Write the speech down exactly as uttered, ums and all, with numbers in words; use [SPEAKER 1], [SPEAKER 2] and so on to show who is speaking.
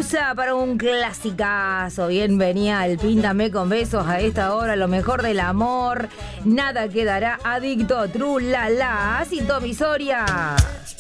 [SPEAKER 1] pausa para un clasicazo. Bienvenida el Píntame con besos a esta hora, lo mejor del amor. Nada quedará adicto, tru la la, Cito Soria.